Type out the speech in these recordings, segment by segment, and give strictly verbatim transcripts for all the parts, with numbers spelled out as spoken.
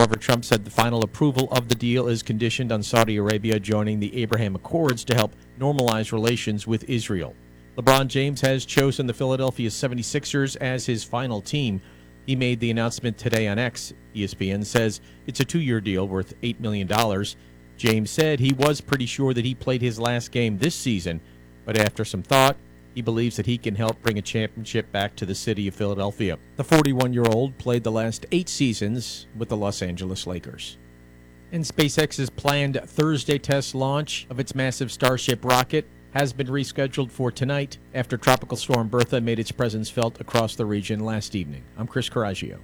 However, Trump said the final approval of the deal is conditioned on Saudi Arabia joining the Abraham Accords to help normalize relations with Israel. LeBron James has chosen the Philadelphia seventy-sixers as his final team. He made the announcement today on X. E S P N says it's a two-year deal worth eight million dollars. James said he was pretty sure that he played his last game this season, but after some thought, he believes that he can help bring a championship back to the city of Philadelphia. The forty-one-year-old played the last eight seasons with the Los Angeles Lakers. And SpaceX's planned Thursday test launch of its massive Starship rocket has been rescheduled for tonight after Tropical Storm Bertha made its presence felt across the region last evening. I'm Chris Coraggio.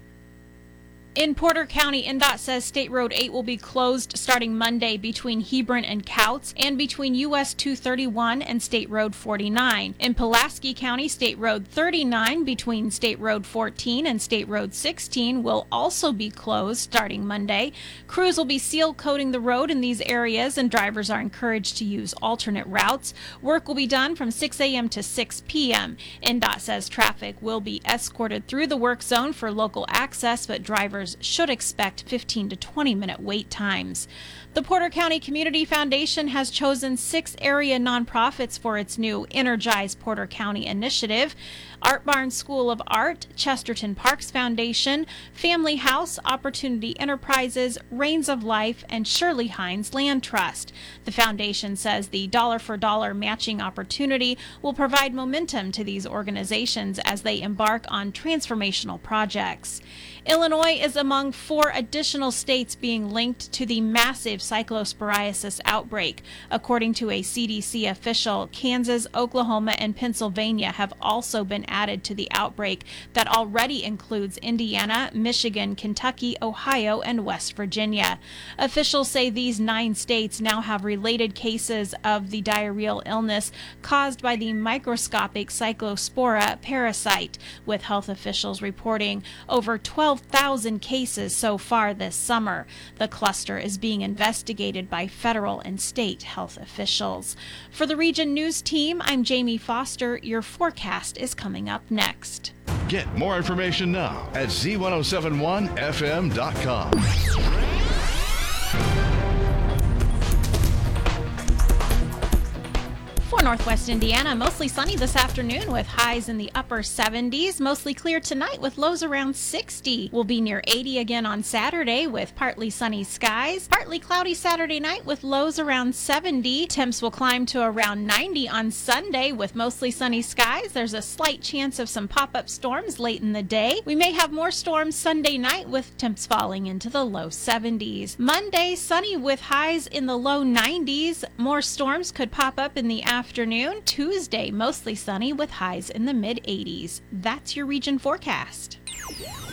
In Porter County, N D O T says State Road eight will be closed starting Monday between Hebron and Couts and between U S two thirty-one and State Road forty-nine. In Pulaski County, State Road thirty-nine between State Road fourteen and State Road sixteen will also be closed starting Monday. Crews will be seal coating the road in these areas, and drivers are encouraged to use alternate routes. Work will be done from six a.m. to six p.m. N D O T says traffic will be escorted through the work zone for local access, but drivers should expect fifteen to twenty minute wait times. The Porter County Community Foundation has chosen six area nonprofits for its new Energize Porter County initiative. Art Barn School of Art, Chesterton Parks Foundation, Family House, Opportunity Enterprises, Reigns of Life, and Shirley Hines Land Trust. The foundation says the dollar-for-dollar matching opportunity will provide momentum to these organizations as they embark on transformational projects. Illinois is among four additional states being linked to the massive cyclosporiasis outbreak. According to a C D C official, Kansas, Oklahoma, and Pennsylvania have also been added to the outbreak that already includes Indiana, Michigan, Kentucky, Ohio, and West Virginia. Officials say these nine states now have related cases of the diarrheal illness caused by the microscopic Cyclospora parasite, with health officials reporting over twelve thousand cases so far this summer. The cluster is being investigated by federal and state health officials. For the Region News Team, I'm Jamie Foster. Your forecast is coming up next. Get more information now at Z ten seventy-one F M dot com. For Northwest Indiana, mostly sunny this afternoon with highs in the upper seventies. Mostly clear tonight with lows around sixty. We'll be near eighty again on Saturday with partly sunny skies. Partly cloudy Saturday night with lows around seventy. Temps will climb to around ninety on Sunday with mostly sunny skies. There's a slight chance of some pop-up storms late in the day. We may have more storms Sunday night with temps falling into the low seventies. Monday, sunny with highs in the low nineties. More storms could pop up in the afternoon. Afternoon. Tuesday, mostly sunny with highs in the mid eighties. That's your region forecast.